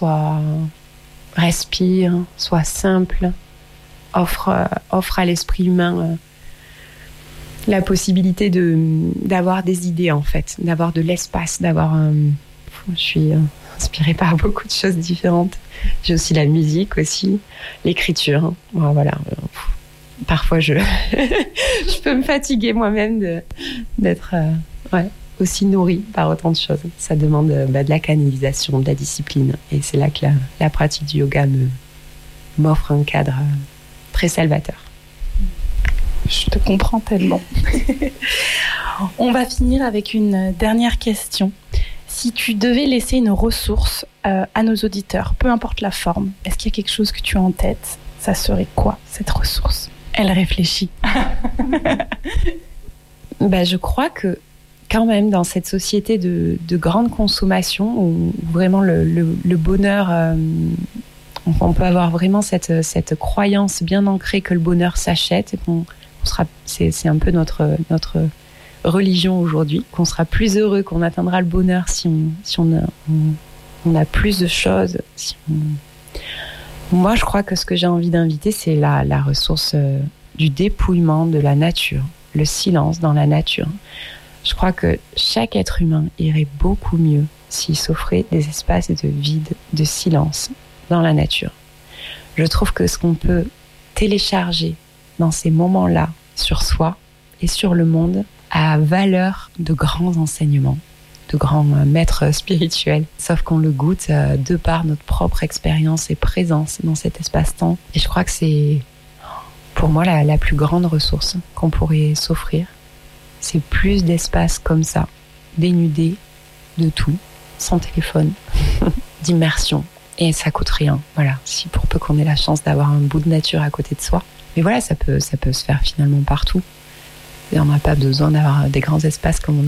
respire, soit simple, offre à l'esprit humain la possibilité d'avoir des idées, en fait, d'avoir de l'espace, je suis inspirée par beaucoup de choses différentes. J'ai aussi la musique, aussi l'écriture. Voilà. Parfois, je peux me fatiguer moi-même d'être aussi nourrie par autant de choses. Ça demande de la canalisation, de la discipline. Et c'est là que la pratique du yoga m'offre un cadre très salvateur. Je te comprends tellement. On va finir avec une dernière question. Si tu devais laisser une ressource à nos auditeurs, peu importe la forme, est-ce qu'il y a quelque chose que tu as en tête ? Ça serait quoi, cette ressource ? Elle réfléchit. Je crois que quand même, dans cette société de grande consommation, où vraiment le bonheur... on peut avoir vraiment cette croyance bien ancrée que le bonheur s'achète et c'est un peu notre religion aujourd'hui, qu'on sera plus heureux, qu'on atteindra le bonheur si on a plus de choses. Moi, je crois que ce que j'ai envie d'inviter, c'est la ressource du dépouillement de la nature, le silence dans la nature. Je crois que chaque être humain irait beaucoup mieux s'il s'offrait des espaces de vide, de silence dans la nature. Je trouve que ce qu'on peut télécharger dans ces moments-là sur soi et sur le monde a valeur de grands enseignements, de grands maîtres spirituels, sauf qu'on le goûte de par notre propre expérience et présence dans cet espace-temps. Et je crois que c'est, pour moi, la plus grande ressource qu'on pourrait s'offrir. C'est plus d'espace comme ça, dénudé de tout, sans téléphone, d'immersion. Et ça coûte rien, voilà. Si pour peu qu'on ait la chance d'avoir un bout de nature à côté de soi. Mais voilà, ça peut se faire finalement partout. Et on n'a pas besoin d'avoir des grands espaces comme on